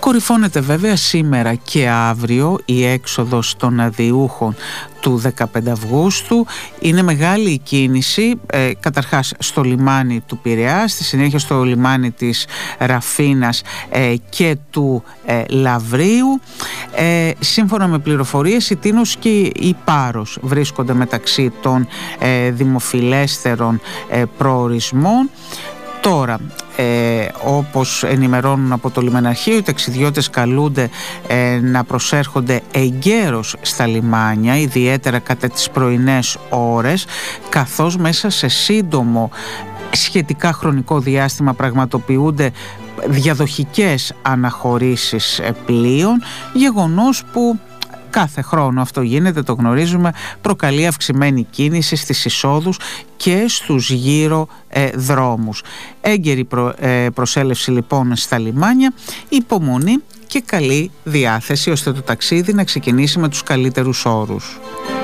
Κορυφώνεται βέβαια σήμερα και αύριο η έξοδος των αδειούχων του 15 Αυγούστου. Είναι μεγάλη η κίνηση, καταρχάς στο λιμάνι του Πειραιά, στη συνέχεια στο λιμάνι της Ραφίνας και του Λαβρίου. Σύμφωνα με πληροφορίες, η Τίνος και η Πάρος βρίσκονται μεταξύ των δημοφιλέστερων προορισμών. Τώρα, όπως ενημερώνουν από το λιμεναρχείο, οι ταξιδιώτες καλούνται να προσέρχονται εγκαίρως στα λιμάνια, ιδιαίτερα κατά τις πρωινές ώρες, καθώς μέσα σε σύντομο σχετικά χρονικό διάστημα πραγματοποιούνται διαδοχικές αναχωρήσεις πλοίων, γεγονός που κάθε χρόνο αυτό γίνεται, το γνωρίζουμε, προκαλεί αυξημένη κίνηση στις εισόδους και στους γύρω δρόμους. Έγκαιρη προσέλευση λοιπόν στα λιμάνια, υπομονή και καλή διάθεση ώστε το ταξίδι να ξεκινήσει με τους καλύτερους όρους.